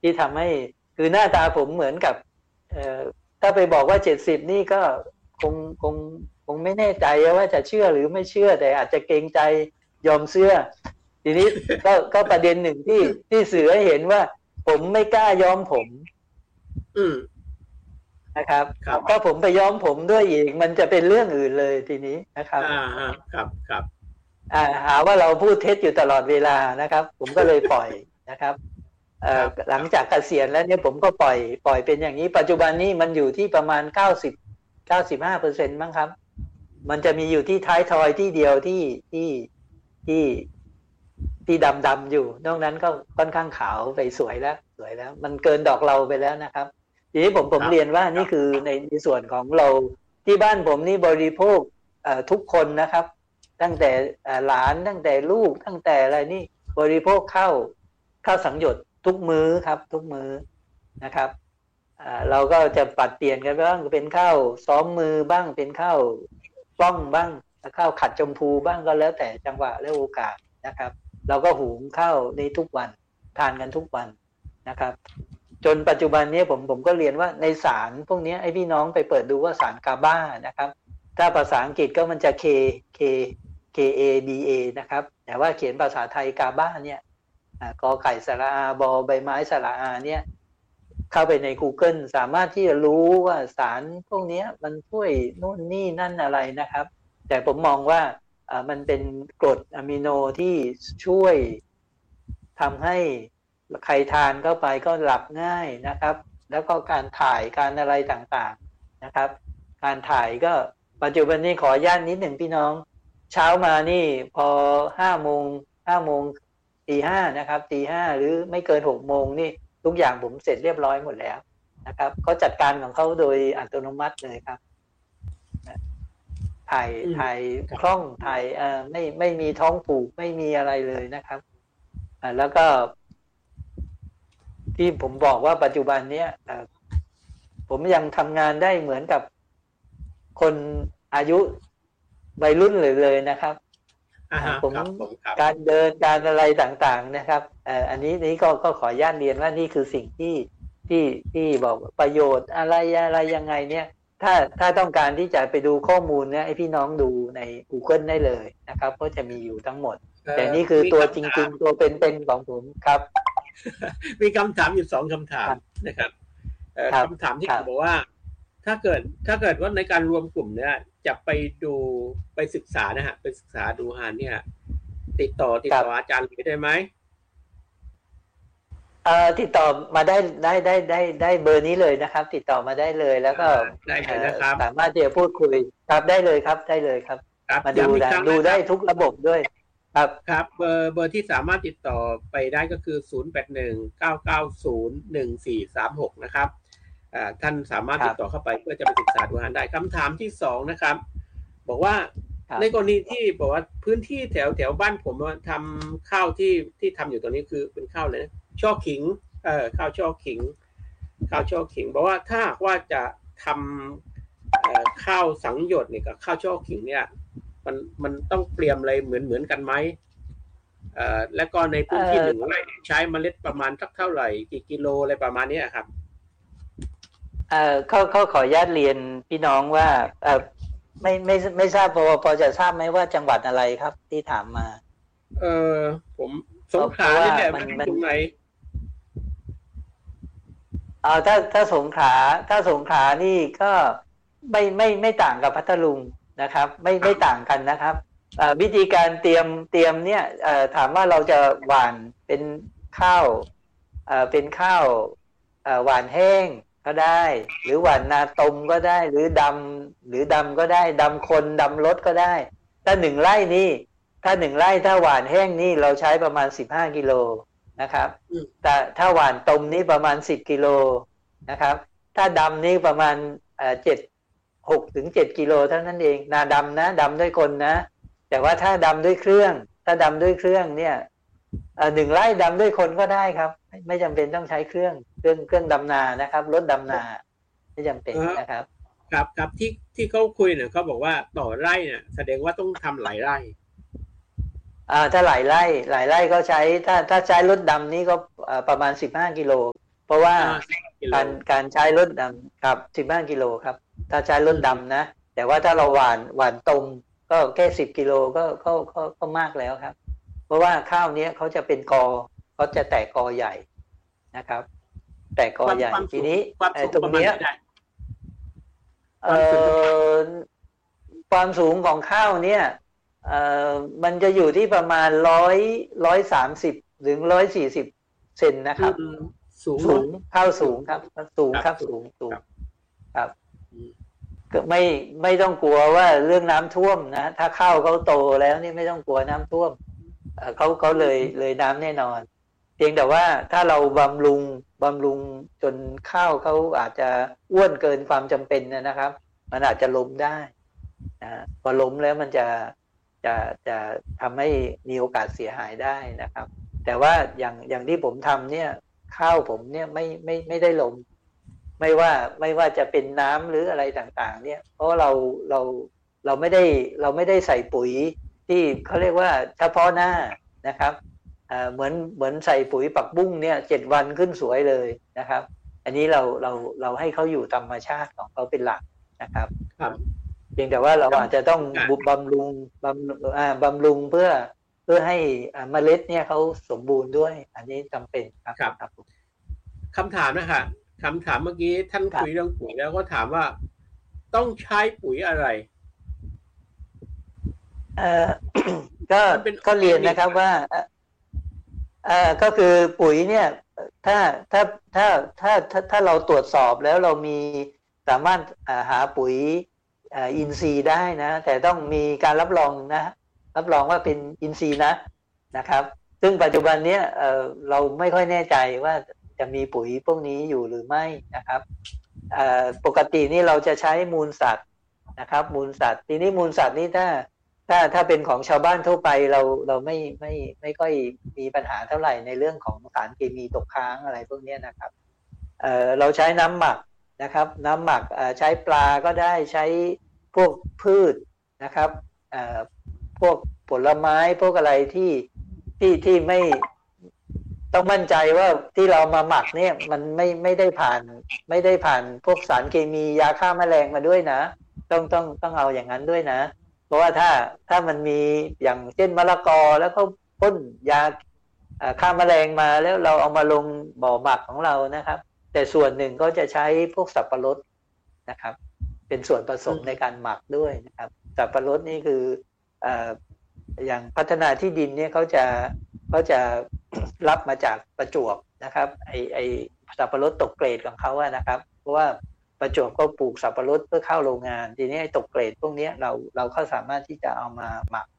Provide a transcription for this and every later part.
ที่ทำให้คือหน้าตาผมเหมือนกับถ้าไปบอกว่า70นี่ก็คงคงคงไม่แน่ใจว่าจะเชื่อหรือไม่เชื่อแต่อาจจะเกรงใจยอมเชื่อทีนี้ก็ประเด็นหนึ่งที่สื่อให้เห็นว่าผมไม่กล้าย้อมผมนะครับถ้าผมไปย้อมผมด้วยอีกมันจะเป็นเรื่องอื่นเลยทีนี้นะครับครับหาว่าเราพูดเท็จอยู่ตลอดเวลานะครับผมก็เลยปล่อยนะครับหลังจากเกษียณแล้วเนี่ยผมก็ปล่อยเป็นอย่างนี้ปัจจุบันนี้มันอยู่ที่ประมาณ95%มั้งครับมันจะมีอยู่ที่ท้ายทอยที่เดียวที่ดำอยู่นอกนั้นก็ค่อนข้างขาวไปสวยแล้วมันเกินดอกเราไปแล้วนะครับทีนี้ผมเรียนว่านี่คือในส่วนของเราที่บ้านผมนี่บริโภคทุกคนนะครับตั้งแต่หลานตั้งแต่ลูกตั้งแต่อะไรนี่บริโภคข้าวสังหยดทุกมื้อครับทุกมื้อนะครับเราก็จะปัดเปลี่ยนกันบ้างเป็นข้าวซ้อมมือบ้างเป็นข้าวกล้องบ้างข้าวขัดชมพูบ้างก็แล้วแต่จังหวะและโอกาสนะครับเราก็หุงข้าวในทุกวันทานกันทุกวันนะครับจนปัจจุบันนี้ผมก็เรียนว่าในสารพวกนี้ไอ้พี่น้องไปเปิดดูว่าสารกาบานะครับถ้าภาษาอังกฤษก็มันจะ KABA นะครับแต่ว่าเขียนภาษาไทยกาบาเนี่ยกอไก่สระอาบอใบไม้สระอาเนี่ยเข้าไปใน Google สามารถที่จะรู้ว่าสารพวกนี้มันช่วยนู่นนี่นั่นอะไรนะครับแต่ผมมองว่ามันเป็นกรดอะมิโนที่ช่วยทำให้ใครทานเข้าไปก็หลับง่ายนะครับแล้วก็การถ่ายการอะไรต่างๆนะครับการถ่ายก็ปัจจุบันนี้ขออนุญาตนิดหนึ่งพี่น้องเช้ามานี่พอ5 โมงตี 5นะครับตี 5หรือไม่เกิน6 โมงนี่ทุกอย่างผมเสร็จเรียบร้อยหมดแล้วนะครับเขาจัดการของเขาโดยอัตโนมัติเลยครับถ่ายคล่องถ่ายไม่มีท้องผูกไม่มีอะไรเลยนะครับแล้วก็ที่ผมบอกว่าปัจจุบันเนี้ยผมยังทำงานได้เหมือนกับคนอายุวัยรุ่นเลยนะครับผมการเดินการอะไรต่างๆนะครับอันนี้ก็ขออนุญาตเรียนว่านี่คือสิ่งที่บอกประโยชน์อะไรยังไงเนี่ยถ้าต้องการที่จะไปดูข้อมูลเนี่ยให้พี่น้องดูใน Google ได้เลยนะครับก็จะมีอยู่ทั้งหมดแต่นี่คือตัวจริงๆตัวเป็นๆของผมครับมีคำถามอยู่2 คำถามนะครับคำถามที่บอกว่าถ้าเกิดว่าในการรวมกลุ่มเนี่ยจะไปศึกษานะฮะไปศึกษาดูฮานเนี่ยติดต่ออาจารย์ได้ไหมติดต่อมาได้เบอร์นี้เลยนะครับติดต่อมาได้เลยแล้วก็ได้เลยนะครับสามารถที่จะพูดคุยครับได้เลยครับมาดูได้ทุกระบบด้วยครับเบอร์ที่สามารถติดต่อไปได้ก็คือ0819901436นะครับท่านสามารถติดต่อเข้าไปเพื่อจะไปศึกษาดูฮานได้คำถามที่2นะครับบอกว่าในกรณีที่บอกว่าพื้นที่แถวบ้านผมทำข้าวที่ทำอยู่ตอนนี้คือเป็นข้าวเลยนะช่อขิงข้าวช่อขิงบอกว่าถ้าว่าจะทำข้าวสังหยดเนี่ยกับข้าวช่อขิงเนี่ยมันต้องเตรียมอะไรเหมือนกันไหมและก็ในพื้นที่1 ไร่ใช้เมล็ดประมาณสักเท่าไหร่กี่กิโลอะไรประมาณนี้ครับเขาขออนุญาตเรียนพี่น้องว่าไม่ทราบพอจะทราบไหมว่าจังหวัดอะไรครับที่ถามมาผมสงขลาเนี่ยมันตรงไหนถ้าสงขลานี่ก็ไม่ต่างกับพัทลุงนะครับไม่ต่างกันนะครับวิธีการเตรียมเนี่ยถามว่าเราจะหว่านเป็นข้าวหว่านแห้งก็ได้หรือหว่านนาตมก็ได้หรือดำก็ได้ดำคนดำรถก็ได้ถ้า1 ไร่นี่ถ้าหว่านแห้งนี่เราใช้ประมาณ15 กิโลนะครับแต่ถ้าหว่านตมนี่ประมาณ10 กิโลนะครับถ้าดำนี่ประมาณ6 ถึง 7 กิโลเท่านั้นเองนาดำนะดำด้วยคนนะแต่ว่าถ้าดำด้วยเครื่องเนี่ย1 ไร่ดำด้วยคนก็ได้ครับไม่จำเป็นต้องใช้เครื่องดำนานะครับรถดำนาไม่จำเป็นนะครับครับที่เขาคุยเนี่ยเขาบอกว่าต่อไร่เนี่ยแสดงว่าต้องทำหลายไร่ถ้าหลายไร่ก็ใช้ถ้าใช้รถดำนี้ก็ประมาณ15 กิโลเพราะว่ากิโลการใช้รถดำครับ15 กิโลครับถ้าใช้รถดำนะแต่ว่าถ้าเราหว่านตรงก็แค่10 กิโลก็มากแล้วครับเพราะว่าข้าวนี้เขาจะเป็นกอเขาจะแตกกอใหญ่นะครับแตกกอใหญ่ทีนี้ตรงนี้ความสูงของข้าวเนี่ยมันจะอยู่ที่ประมาณ130 ถึง 140 เซนนะครับสูงข้าวสูงครับสูงครับสูงครับก็ไม่ต้องกลัวว่าเรื่องน้ำท่วมนะถ้าข้าวเขาโตแล้วนี่ไม่ต้องกลัวน้ำท่วมเขาเลยน้ำแน่นอนเพียงแต่ว่าถ้าเราบำรุงจนข้าวเขาอาจจะอ้วนเกินความจำเป็นนะครับมันอาจจะล้มได้พอล้มแล้วมันจะทำให้มีโอกาสเสียหายได้นะครับแต่ว่าอย่างที่ผมทำเนี่ยข้าวผมเนี่ยไม่ได้ล้มไม่ว่าจะเป็นน้ำหรืออะไรต่างๆเนี่ยเพราะเราไม่ได้ใส่ปุ๋ยที่เขาเรียกว่าเฉพาะหน้านะครับเหมือนใส่ปุ๋ยปักบุ้งเนี่ย7 วันขึ้นสวยเลยนะครับอันนี้เราให้เขาอยู่ธรรมชาติของเขาเป็นหลักนะครับเพียงแต่ว่าเราอาจจะต้องบำรุงเพื่อให้เมล็ดเนี่ยเขาสมบูรณ์ด้วยอันนี้จำเป็นครับคำถามนะคะคำถามเมื่อกี้ท่านคุยเรื่องปุ๋ยแล้วก็ถามว่าต้องใช้ปุ๋ยอะไรก็เรียนนะครับว่าก็คือปุ๋ยเนี่ยถ้าเราตรวจสอบแล้วเรามีสามารถหาปุ๋ยอินทรีย์ได้นะแต่ต้องมีการรับรองนะรับรองว่าเป็นอินทรีย์นะครับซึ่งปัจจุบันนี้เราไม่ค่อยแน่ใจว่าจะมีปุ๋ยพวกนี้อยู่หรือไม่นะครับปกตินี่เราจะใช้มูลสัตว์นะครับมูลสัตว์ทีนี้มูลสัตว์นี่ถ้าเป็นของชาวบ้านทั่วไปเราไม่ค่อยมีปัญหาเท่าไหร่ในเรื่องของสารเคมีตกค้างอะไรพวกนี้นะครับเราใช้น้ำหมักนะครับน้ำหมักใช้ปลาก็ได้ใช้พวกพืชนะครับพวกผลไม้พวกอะไรที่ไม่ต้องมั่นใจว่าที่เรามาหมักเนี่ยมันไม่ได้ผ่านพวกสารเคมียาฆ่าแมลงมาด้วยนะต้องเอาอย่างนั้นด้วยนะเพราะว่าถ้ามันมีอย่างเช่นมะละกอแล้วก็พ่นยาฆ่าแมลงมาแล้วเราเอามาลงบ่อหมักของเรานะครับแต่ส่วนหนึ่งก็จะใช้พวกสับปะรดนะครับเป็นส่วนผสมในการหมักด้วยนะครับสับปะรดนี่คืออย่างพัฒนาที่ดินเนี่ยเขาจะรับมาจากประจวบนะครับไอสับปะรดตกเกรดของเขาอะนะครับเพราะว่าประจวบก็ปลูกสับปะรดเพื่อเข้าโรงงานทีนี้ไอ้ตกเกรดพวกนี้เราก็สามารถที่จะเอามาหมัก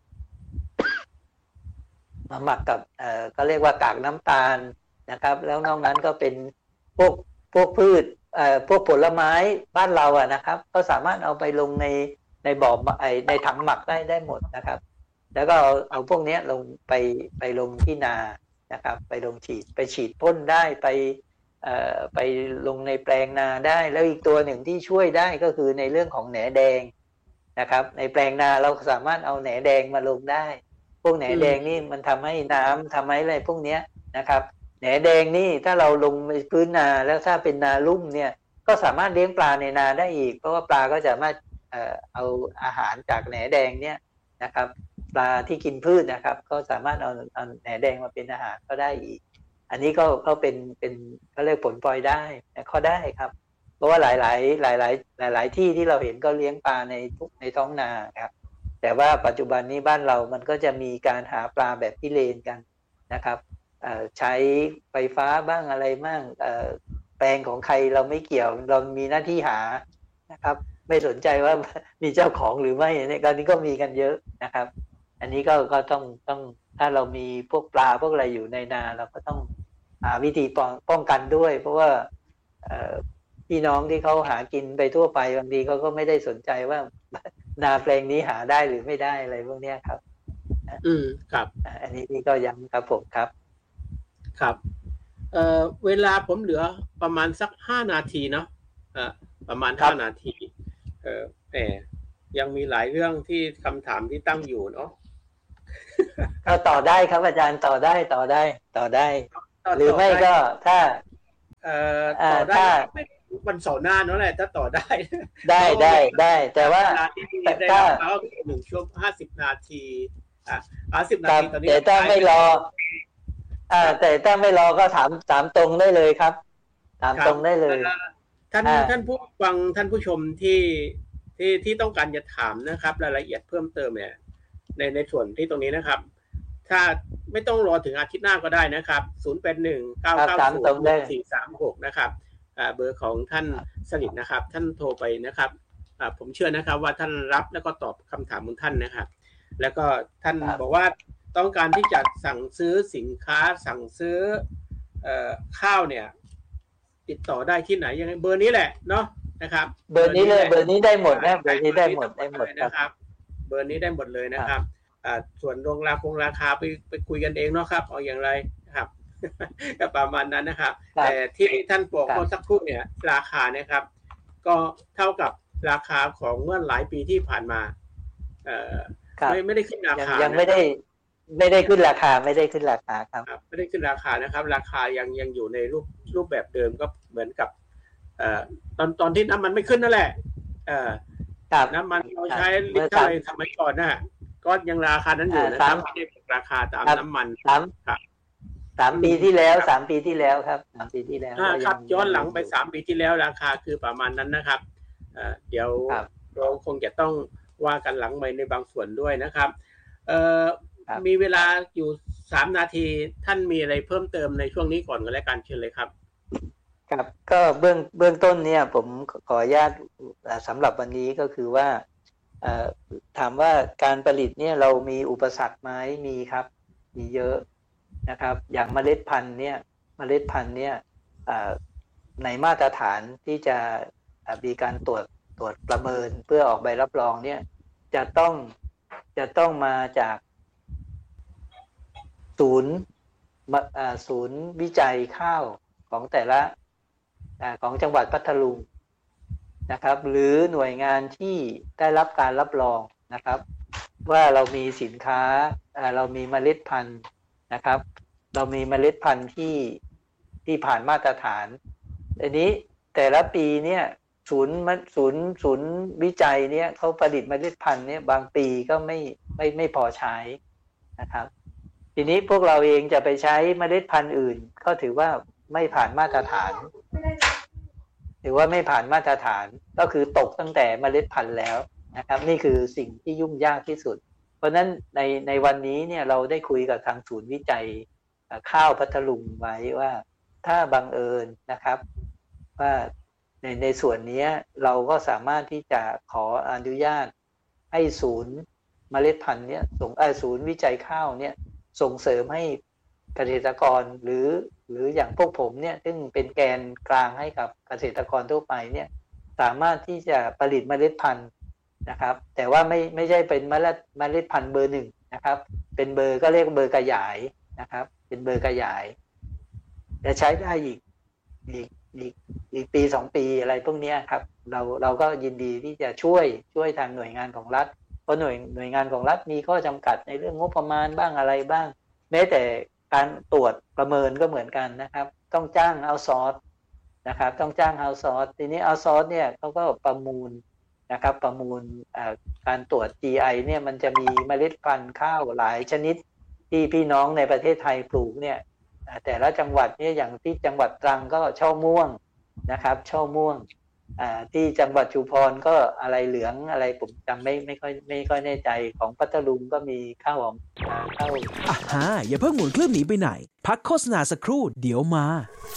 กับก็เรียกว่ากากน้ำตาลนะครับแล้วนอกนั้นก็เป็นพวกพืชพวกผลไม้บ้านเราอะนะครับก็สามารถเอาไปลงในบ่อในถังหมักได้หมดนะครับแล้วก็เอาพวกนี้ลงไปลงที่นานะครับไปลงฉีดพ่นได้ไปลงในแปลงนาได้แล้วอีกตัวหนึ่งที่ช่วยได้ก็คือในเรื่องของแหนแดงนะครับในแปลงนาเราสามารถเอาแหนแดงมาลงได้พวกแหนแดงนี่มันทำให้น้ำทำให้อะไรพวกนี้นะครับแหนแดงนี่ถ้าเราลงในพื้นนาแล้วถ้าเป็นนาลุ่มเนี่ยก็สามารถเลี้ยงปลาในนาได้อีกเพราะว่าปลาก็สามารถเอาอาหารจากแหนแดงเนี่ยนะครับปลาที่กินพืชนะครับก็สามารถเอาแหนแดงมาเป็นอาหารก็ได้อีกอันนี้ก็เป็นเขาเรียกผลพลอยได้ข้อได้ครับเพราะว่าหลายที่เราเห็นก็เลี้ยงปลาในท้องนาครับแต่ว่าปัจจุบันนี้บ้านเรามันก็จะมีการหาปลาแบบพิเรนกันนะครับใช้ไฟฟ้าบ้างอะไรบ้างแปลงของใครเราไม่เกี่ยวเรามีหน้าที่หานะครับไม่สนใจว่ามีเจ้าของหรือไม่เนี่ยตอนนี้ก็มีกันเยอะนะครับอันนี้ก็ต้องถ้าเรามีพวกปลาพวกอะไรอยู่ในนาเราก็ต้องหาวิธีป้องกันด้วยเพราะว่าพี่น้องที่เขาหากินไปทั่วไปบางทีเขาก็ไม่ได้สนใจว่านาแปลงนี้หาได้หรือไม่ได้อะไรพวกนี้ครับครับอันนี้ก็ย้ำครับผมครับเวลาผมเหลือประมาณสัก5 นาทีเนาะประมาณ5 นาทีแต่ยังมีหลายเรื่องที่คำถามที่ตั้งอยู่เนาะก็ต่อได้ครับอาจารย์ต่อได้หรือไม่ก็ถ้าต่อได้ไม่วันเสาร์หน้านั่นแหละถ้าต่อได้ได้แต่ว่าถ้า1 ชั่วโมง 50 นาที50 นาทีตอนนี้แต่ถ้าไม่รอแต่ถ้าไม่รอก็ถามตรงได้เลยครับถามตรงได้เลยท่านผู้ฟังท่านผู้ชมที่ต้องการจะถามนะครับรายละเอียดเพิ่มเติมเนี่ยในส่วนที่ตรงนี้นะครับถ้าไม่ต้องรอถึงอาทิตย์หน้าก็ได้นะครับ0819904436นะครับเบอร์ของท่านสนิทนะครับท่านโทรไปนะครับผมเชื่อนะครับว่าท่านรับแล้วก็ตอบคำถามของท่านนะครับแล้วก็ท่านบอกว่าต้องการที่จะสั่งซื้อสินค้าสั่งซื้อข้าวเนี่ยติดต่อได้ที่ไหนยังไงเบอร์นี้แหละเนาะนะครับเบอร์นี้เลยเบอร์นี้ได้หมดนะเบอร์นี้ได้หมดนะครับเบอร์นี้ได้หมดเลยนะครับส่วนราคาไปคุยกันเองเนาะครับเอาอย่างไรนะครับก็ประมาณนั้นนะครับแต่ที่ท่านบอกเมื่อสักครู่เนี่ยราคาเนี่ยครับก็เท่ากับราคาของเมื่อหลายปีที่ผ่านมาไม่ได้ขึ้นราคายังไม่ได้ขึ้นราคาไม่ได้ขึ้นราคาครับไม่ได้ขึ้นราคานะครับราคายังอยู่ในรูปแบบเดิมก็เหมือนกับตอนที่น้ำมันไม่ขึ้นนั่นแหละน้ำมันเราใช้ลิตรอะไรสมัยก่อนนะก็ยังราคานั้นอยู่นะครับไม่ได้ราคาตามน้ำมัน 3 ปีที่แล้ว3 ปีที่แล้วครับ3 ปีที่แล้วครับย้อนหลังไป3 ปีที่แล้วราคาคือประมาณนั้นนะครับเดี๋ยวเราคงจะต้องว่ากันหลังไมค์ในบางส่วนด้วยนะครับมีเวลาอยู่3 นาทีท่านมีอะไรเพิ่มเติมในช่วงนี้ก่อนก็แล้วกันเชิญเลยครับครับก็เบื้องต้นเนี่ยผมขออนุญาตสำหรับวันนี้ก็คือว่าถามว่าการผลิตเนี่ยเรามีอุปสรรคไหมมีครับมีเยอะนะครับอย่างเมล็ดพันธุ์เนี่ยในมาตรฐานที่จะมีการตรวจประเมินเพื่อออกใบรับรองเนี่ยจะต้องมาจากศูนย์วิจัยข้าวของแต่ละของจังหวัดพัทลุงนะครับหรือหน่วยงานที่ได้รับการรับรองนะครับว่าเรามีสินค้าเรามีเมล็ดพันธุ์นะครับเรามีเมล็ดพันธุ์ที่ผ่านมาตรฐานอันนี้แต่ละปีเนี่ยศูนย์วิจัยเนี่ยเขาผลิตเมล็ดพันธุ์เนี่ยบางปีก็ไม่พอใช้นะครับทีนี้พวกเราเองจะไปใช้เมล็ดพันธุ์อื่นก็ถือว่าไม่ผ่านมาตรฐานถือว่าไม่ผ่านมาตรฐานก็คือตกตั้งแต่เมล็ดพันธุ์แล้วนะครับนี่คือสิ่งที่ยุ่งยากที่สุดเพราะฉะนั้นในวันนี้เนี่ยเราได้คุยกับทางศูนย์วิจัยข้าวพัทลุงไว้ว่าถ้าบังเอิญนะครับว่าในส่วนนี้เราก็สามารถที่จะขออนุญาตให้ศูนย์เมล็ดพันธุ์เนี่ยศูนย์วิจัยข้าวเนี่ยส่งเสริมให้เกษตรกรหรืออย่างพวกผมเนี่ยซึ่งเป็นแกนกลางให้กับเกษตรกรทั่วไปเนี่ยสามารถที่จะผลิตเมล็ดพันธุ์นะครับแต่ว่าไม่ใช่เป็นเมล็ดพันธุ์เบอร์1นะครับเป็นเบอร์ก็เรียกเบอร์ขยายนะครับเป็นเบอร์ขยายจะใช้ได้อีกปี2 ปีอะไรพวกนี้ครับเราก็ยินดีที่จะช่วยทางหน่วยงานของรัฐเพราะหน่วยงานของรัฐมีข้อจำกัดในเรื่องงบประมาณบ้างอะไรบ้างแม้แต่การตรวจประเมินก็เหมือนกันนะครับต้องจ้างเอาซอร์สนะครับต้องจ้างเอาซอร์สทีนี้เอาซอร์สเนี่ยเขาก็ประมูลนะครับประมูลการตรวจ GI เนี่ยมันจะมีเมล็ดพันธุ์ข้าวหลายชนิดที่พี่น้องในประเทศไทยปลูกเนี่ยแต่ละจังหวัดเนี่ยอย่างที่จังหวัดตรังก็ช่อม่วงนะครับช่อม่วงที่จังหวัดชุมพรก็อะไรเหลืองอะไรผมจำไม่ค่อยแน่ใจของพัทลุงก็มีข้าวหอมอย่าเพิ่งหมุนเครื่องหนีไปไหนพักโฆษณาสักครู่เดี๋ยวมา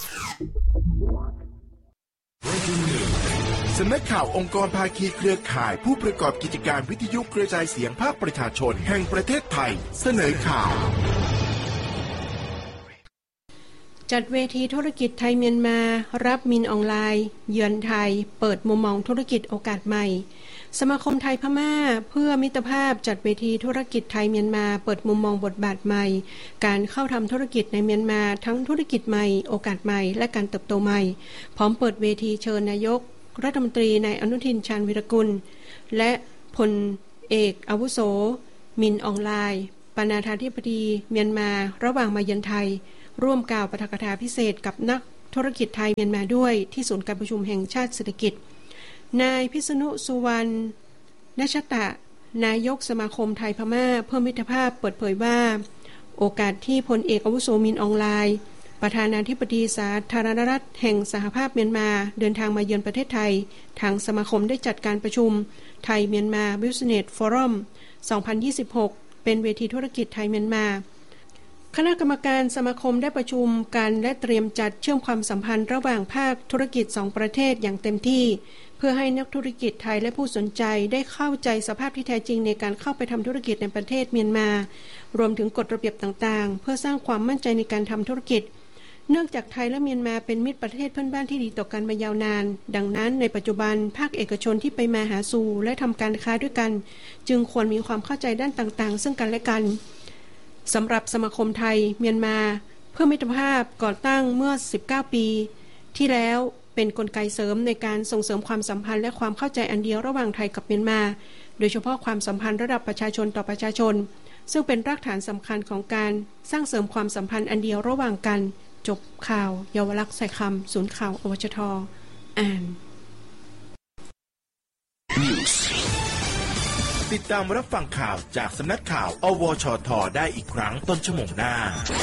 สำนักข่าวองค์กรภาคีเครือข่ายผู้ประกอบกิจการวิทยุกระจายเสียงภาคประชาชนแห่งประเทศไทยเสนอข่าวจัดเวทีธุรกิจไทยเมียนมารับมินออนไลน์เยือนไทยเปิดมุมมองธุรกิจโอกาสใหม่สมาคมไทยพม่าเพื่อมิตรภาพจัดเวทีธุรกิจไทยเมียนมาเปิดมุมมองบทบาทใหม่การเข้าทำธุรกิจในเมียนมาทั้งธุรกิจใหม่โอกาสใหม่และการเติบโตใหม่พร้อมเปิดเวทีเชิญนายกรัฐมนตรีนายอนุทินชาญวิรกุลและพลเอกอาวุโสมินออนไลน์ปนาธาธิบดีเมียนมาระหว่างมาเยือนไทยร่วมกล่าวปาฐกถาพิเศษกับนักธุรกิจไทยเมียนมาด้วยที่ศูนย์การประชุมแห่งชาติเศรษฐกิจนายพิษณุสุวรรณณชตะนายกสมาคมไทยพม่าเพิ่มมิตรภาพเปิดเผยว่าโอกาสที่พลเอกอาวุโสมินอองไลน์ประธานาธิบดีสาธารณรัฐแห่งสหภาพเมียนมาเดินทางมาเยือนประเทศไทยทางสมาคมได้จัดการประชุมไทยเมียนมา Business Forum 2026 เป็นเวทีธุรกิจไทยเมียนมาคณะกรรมการสมาคมได้ประชุมกันและเตรียมจัดเชื่อมความสัมพันธ์ระหว่างภาคธุรกิจ2ประเทศอย่างเต็มที่เพื่อให้นักธุรกิจไทยและผู้สนใจได้เข้าใจสภาพที่แท้จริงในการเข้าไปทำธุรกิจในประเทศเมียนมารวมถึงกฎระเบียบต่างๆเพื่อสร้างความมั่นใจในการทำธุรกิจเนื่องจากไทยและเมียนมาเป็นมิตรประเทศเพื่อนบ้านที่ดีต่อกันมายาวนานดังนั้นในปัจจุบันภาคเอกชนที่ไปมาหาสู่และทำการค้าด้วยกันจึงควรมีความเข้าใจด้านต่างๆซึ่งกันและกันสำหรับสมาคมไทยเมียนมาเพื่อมิตรภาพก่อตั้งเมื่อ19ปีที่แล้วเป็นกลไกเสริมในการส่งเสริมความสัมพันธ์และความเข้าใจอันเดียวระหว่างไทยกับเมียนมาโดยเฉพาะความสัมพันธ์ระดับประชาชนต่อประชาชนซึ่งเป็นรากฐานสำคัญของการสร้างเสริมความสัมพันธ์อันเดียวระหว่างกันจบข่าวเยาวลักษณ์ใส่คำศูนย์ข่าวอวชท.อ่านติดตามรับฟังข่าวจากสำนักข่าวอวชท.ได้อีกครั้งต้นชั่วโมงหน้า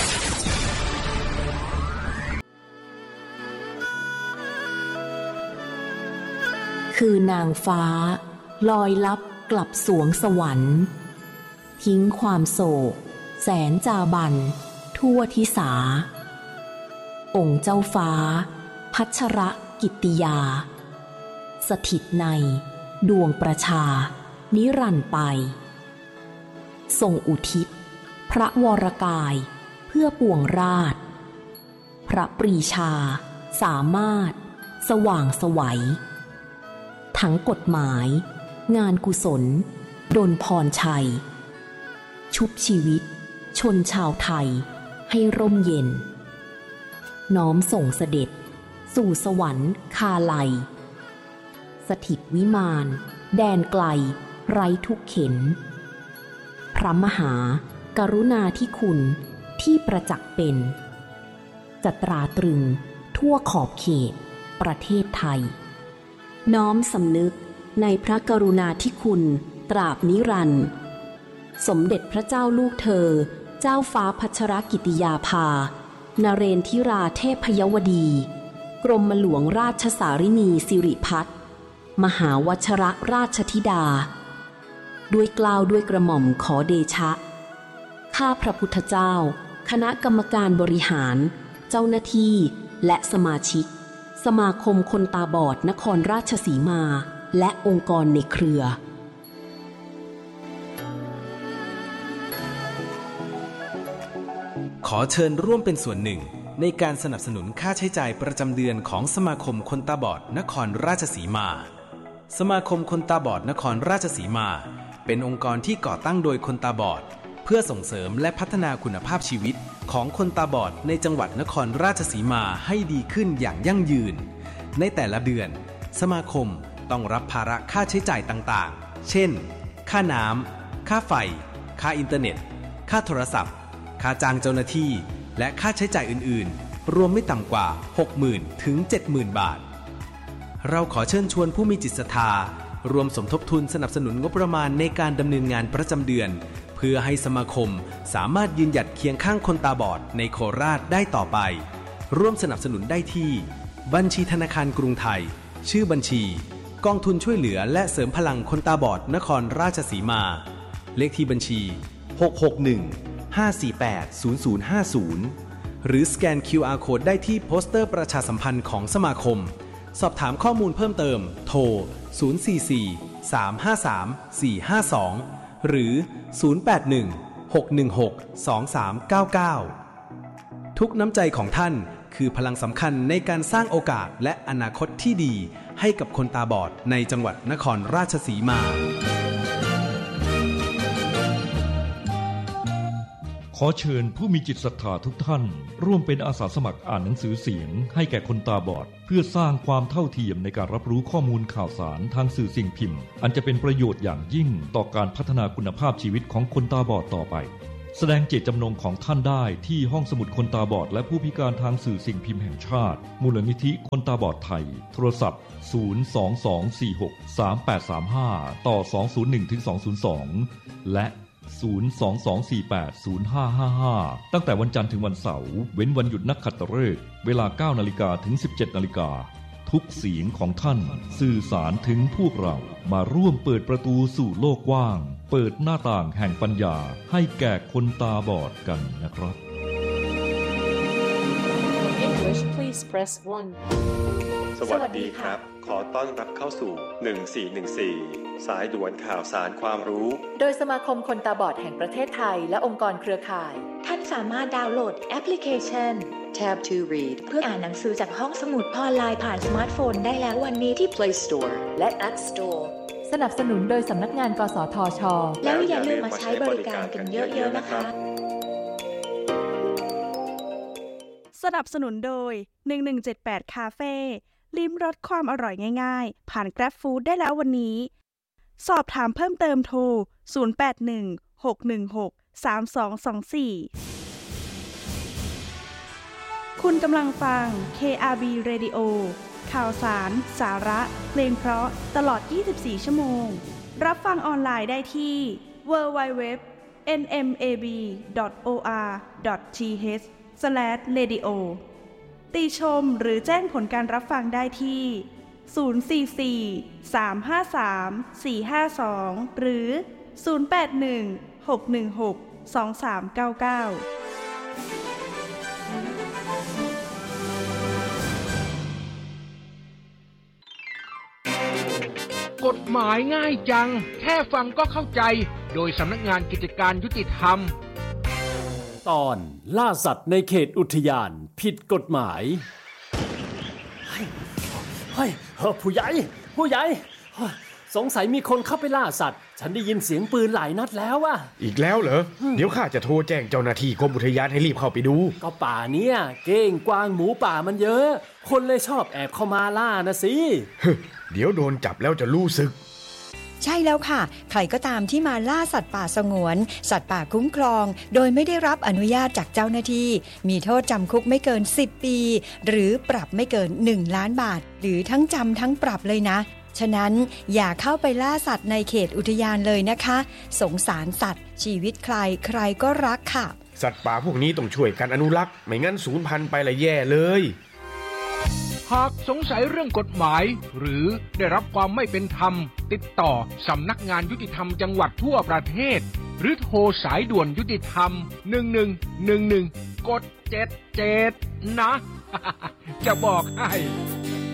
คือนางฟ้าลอยลับกลับสวงสวรรค์ทิ้งความโศกแสนจาบันทั่วทิสาองค์เจ้าฟ้าพัชรกิตติยาสถิตในดวงประชานิรันดร์ไปทรงอุทิศพระวรกายเพื่อปวงราชพระปรีชาสามารถสว่างไสวทั้งกฎหมายงานกุศลดลพรชัยชุบชีวิตชนชาวไทยให้ร่มเย็นน้อมส่งเสด็จสู่สวรรค์คาไลสถิตวิมานแดนไกลไร้ทุกเข็ญพระมหากรุณาธิคุณที่ประจักษ์เป็นจะตราตรึงทั่วขอบเขตประเทศไทยน้อมสำนึกในพระกรุณาธิคุณตราบนิรันดร์สมเด็จพระเจ้าลูกเธอเจ้าฟ้าพัชรกิติยาภานเรนทิราเทพยวดีกรมหลวงราชสารินีสิริพัฒน์มหาวชรราชธิดาด้วยเกล้าด้วยกระหม่อมขอเดชะข้าพระพุทธเจ้าคณะกรรมการบริหารเจ้าหน้าที่และสมาชิกสมาคมคนตาบอดนครราชสีมาและองค์กรในเครือขอเชิญร่วมเป็นส่วนหนึ่งในการสนับสนุนค่าใช้จ่ายประจำเดือนของสมาคมคนตาบอดนครราชสีมาสมาคมคนตาบอดนครราชสีมาเป็นองค์กรที่ก่อตั้งโดยคนตาบอดเพื่อส่งเสริมและพัฒนาคุณภาพชีวิตของคนตาบอดในจังหวัดนครราชสีมาให้ดีขึ้นอย่างยั่งยืนในแต่ละเดือนสมาคมต้องรับภาระค่าใช้จ่ายต่างๆเช่นค่าน้ำค่าไฟค่าอินเทอร์เน็ตค่าโทรศัพท์ค่าจ้างเจ้าหน้าที่และค่าใช้จ่ายอื่นๆรวมไม่ต่ำกว่า 60,000 ถึง 70,000 บาทเราขอเชิญชวนผู้มีจิตศรัทธารวมสมทบทุนสนับสนุนงบประมาณในการดำเนินงานประจำเดือนเพื่อให้สมาคมสามารถยืนหยัดเคียงข้างคนตาบอดในโคราชได้ต่อไปร่วมสนับสนุนได้ที่บัญชีธนาคารกรุงไทยชื่อบัญชีกองทุนช่วยเหลือและเสริมพลังคนตาบอดนครราชสีมาเลขที่บัญชี661-548-0050หรือสแกน QR Code ได้ที่โปสเตอร์ประชาสัมพันธ์ของสมาคมสอบถามข้อมูลเพิ่มเติมโทร044-353-452หรือ081-616-2399ทุกน้ำใจของท่านคือพลังสำคัญในการสร้างโอกาสและอนาคตที่ดีให้กับคนตาบอดในจังหวัดนครราชสีมาขอเชิญผู้มีจิตศรัทธาทุกท่านร่วมเป็นอาสาสมัครอ่านหนังสือเสียงให้แก่คนตาบอดเพื่อสร้างความเท่าเทียมในการรับรู้ข้อมูลข่าวสารทางสื่อสิ่งพิมพ์อันจะเป็นประโยชน์อย่างยิ่งต่อการพัฒนาคุณภาพชีวิตของคนตาบอดต่อไปแสดงเจตจำนงของท่านได้ที่ห้องสมุดคนตาบอดและผู้พิการทางสื่อสิ่งพิมพ์แห่งชาติมูลนิธิคนตาบอดไทยโทรศัพท์022463835ต่อ201-202และ022480555ตั้งแต่วันจันทร์ถึงวันเสาร์เว้นวันหยุดนักขัตฤกษ์เวลา 9:00 นถึง 17:00 นทุกเสียงของท่านสื่อสารถึงพวกเรามาร่วมเปิดประตูสู่โลกกว้างเปิดหน้าต่างแห่งปัญญาให้แก่คนตาบอดกันนะครับ English please press 1 สวัสดีครับขอต้อนรับเข้าสู่1414สายด่วนข่าวสารความรู้โดยสมาคมคนตาบอดแห่งประเทศไทยและองค์กรเครือข่ายท่านสามารถดาวน์โหลดแอปพลิเคชัน Tab to Read เพื่ออ่านหนังสือจากห้องสมุดออนไลน์ผ่านสมาร์ทโฟนได้แล้ววันนี้ที่ Play Store และ App Store สนับสนุนโดยสำนักงานกสทช.แล้วอย่าลืมมาใช้บริการกันเยอะๆนะคะสนับสนุนโดย1178คาเฟ่ลิ้มรสความอร่อยง่ายๆผ่าน Grab Food ได้แล้ววันนี้สอบถามเพิ่มเติมโทร0816163224คุณกำลังฟัง KRB Radio ข่าวสารสาระเพลงเพราะตลอด24ชั่วโมงรับฟังออนไลน์ได้ที่ www.nmab.or.th/radio ติชมหรือแจ้งผลการรับฟังได้ที่044-353-452หรือ081-616-2399 กฎหมายง่ายจังแค่ฟังก็เข้าใจโดยสำนักงานกิจการยุติธรรมตอนล่าสัตว์ในเขตอุทยานผิดกฎหมายเฮ้ยผู้ใหญ่สงสัยมีคนเข้าไปล่าสัตว์ฉันได้ยินเสียงปืนหลายนัดแล้วอะอีกแล้วเหรอเดี๋ยวข้าจะโทรแจ้งเจ้าหน้าที่กรมอุทยานให้รีบเข้าไปดูก็ป่าเนี้ยเก้งกวางหมูป่ามันเยอะคนเลยชอบแอบเข้ามาล่านะสิเดี๋ยวโดนจับแล้วจะรู้สึกใช่แล้วค่ะใครก็ตามที่มาล่าสัตว์ป่าสงวนสัตว์ป่าคุ้มครองโดยไม่ได้รับอนุญาตจากเจ้าหน้าที่มีโทษจำคุกไม่เกิน10ปีหรือปรับไม่เกิน1 ล้านบาทหรือทั้งจำทั้งปรับเลยนะฉะนั้นอย่าเข้าไปล่าสัตว์ในเขตอุทยานเลยนะคะสงสารสัตว์ชีวิตใครก็รักค่ะสัตว์ป่าพวกนี้ต้องช่วยกันอนุรักษ์ไม่งั้นสูญพันธุ์ไปละแย่เลยหากสงสัยเรื่องกฎหมายหรือได้รับความไม่เป็นธรรมติดต่อสำนักงานยุติธรรมจังหวัดทั่วประเทศหรือโทรสายด่วนยุติธรรม1111กด77นะ จะบอกให้